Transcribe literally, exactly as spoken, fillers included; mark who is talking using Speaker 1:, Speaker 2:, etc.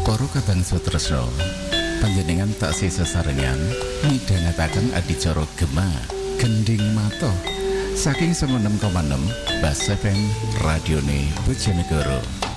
Speaker 1: Para kadangsa tresna, panjenengan taksih sesarengan midhangetaken adicara Gema Gending Mata saking sanga enam koma enam Bas F M Radione Bojonegoro.